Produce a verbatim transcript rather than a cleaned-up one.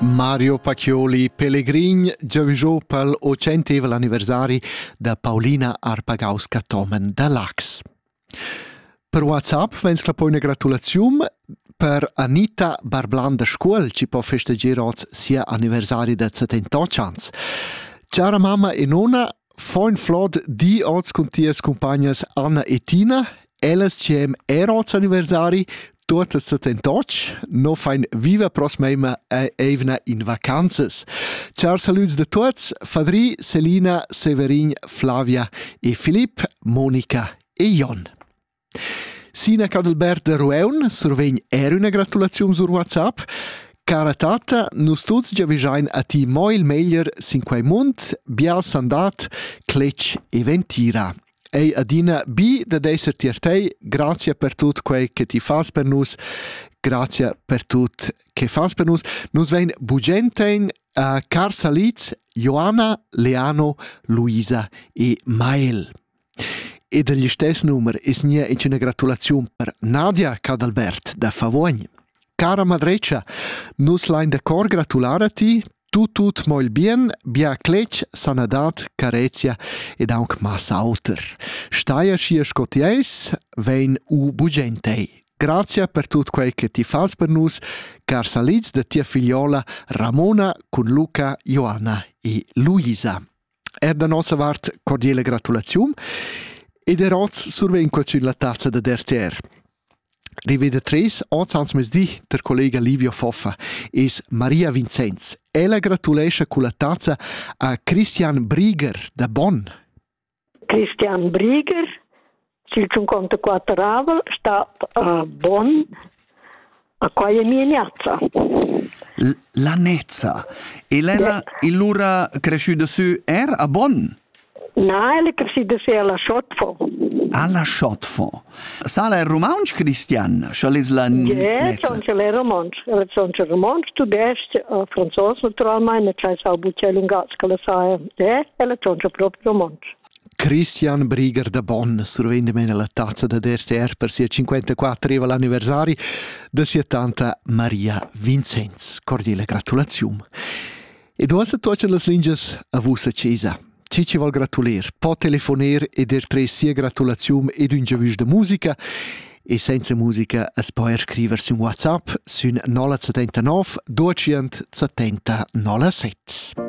Mario Pacchioli Pellegrin giavisò pel ocentevel anniversari da Paulina Arpagausca-Tomen da Lax. Per WhatsApp vens la poi una gratulazione per Anita Barblan da Scuol, ci può festeggiare oggi sia anniversari da settantotto anni. Ciao mamma e nonna, fein flod di oggi con ties compagnas Anna e Tina, elles ci hem er oggi anniversari, tutte settantotto, no fein viva prosmeima e evna in vacanzas. Ciao saluts de tutti, Fadri, Selina, Severin, Flavia e Filip, Monica e Jon. Sina Cadalbert de Rueun, survegn er una gratulazione sur WhatsApp. Cara tata, nus tuts già visain a ti moil meglier sin quai munt, bia sandat, clec e ventira. Ei adina bi da esser tiertei, grazie per tut quei che ti fas per nus, grazie per tut che fas per nus. Nus vein bugentein a car saliz, Joanna, Leano, Luisa e Mael. E degli stessi numeri is nia in una gratulazione per Nadia Cadalbert da Favogn. Cara madreccia, nus lain de cor gratulare a ti, tu tut moil bien, bia clec, sanadat, carezia ed aunc mas auter. Staia schia scotiais, vein u bugentei. Grazie per tut quei che ti fas per nus, car saliz de tia figliola Ramona con Luca, Joanna e Luisa. Er da nossa vart cordiale gratulazione. E der oz survein qualcun la tazza da der ter. Rivede tres, oz ans mes di, der collega Livio Foffa, es Maria Vincenz. Ella gratulesce con la tazza a Christian Brieger da Bonn. Christian Brieger, sil cinquantaquattro ravel, sta a Bonn, a qua è mia niazza. L- la Nezza. E lei yeah. Illura cresciuta su er a Bonn? No, elle cresciuta su alla Schotfo. Alla Schotfo. Sala è romansch, Christian? Schal is la Ja, sono le romansch. Sono le romansch, tu dest uh, francos naturalmente, c'è il bucciello lungato che la sai. Ja, elle sono proprio romansch. Christian Brieger da Bonn survende mena la tazza da D R T R per sia cinquantaquattro eva l'anniversari da sia tanta Maria Vincenz. Cordiale gratulazione. E dosa tuoce las linges a vusa cesa. Ci ci vol gratulir, po telefoner e der tres sia gratulazione ed un giavush de musica e senza musica es può scriver su WhatsApp su nola settantanove duecentosettanta nola sette.